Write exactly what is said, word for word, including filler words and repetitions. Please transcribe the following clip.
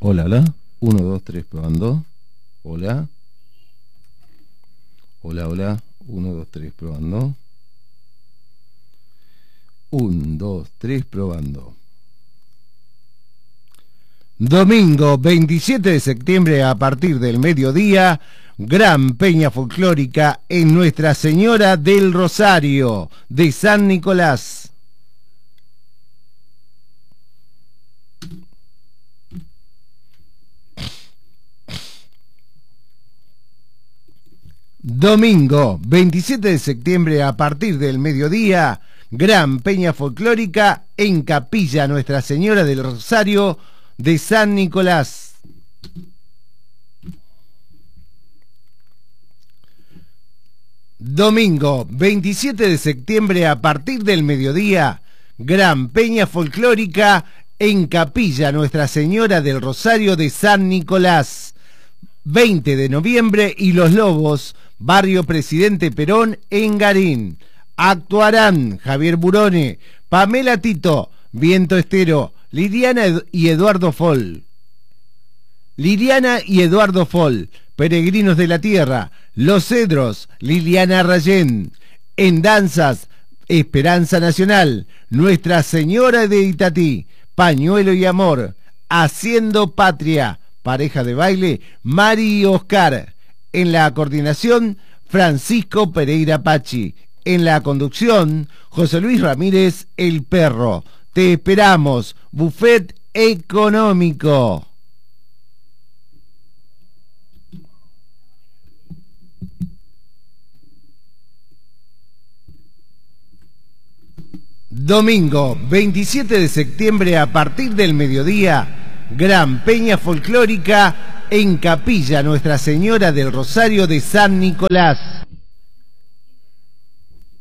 Hola, hola. Uno, dos, tres, probando. Hola. Hola, hola. Uno, dos, tres, probando. Un, dos, tres, probando. Domingo veintisiete de septiembre a partir del mediodía, gran peña folclórica en Nuestra Señora del Rosario de San Nicolás. Domingo veintisiete de septiembre a partir del mediodía, gran peña folclórica en Capilla Nuestra Señora del Rosario de San Nicolás. Domingo veintisiete de septiembre a partir del mediodía, gran peña folclórica en Capilla Nuestra Señora del Rosario de San Nicolás. veinte de noviembre y Los Lobos, Barrio Presidente Perón en Garín. Actuarán Javier Burone, Pamela Tito, Viento Estero, Liliana y Eduardo Fol. Liliana y Eduardo Fol, Peregrinos de la Tierra, Los Cedros, Liliana Rayén. En danzas, Esperanza Nacional, Nuestra Señora de Itatí, Pañuelo y Amor, Haciendo Patria, pareja de baile, Mari y Oscar. En la coordinación, Francisco Pereira Pachi. En la conducción, José Luis Ramírez, El Perro. Te esperamos, Buffet Económico. Domingo veintisiete de septiembre a partir del mediodía, gran peña folclórica en Capilla Nuestra Señora del Rosario de San Nicolás.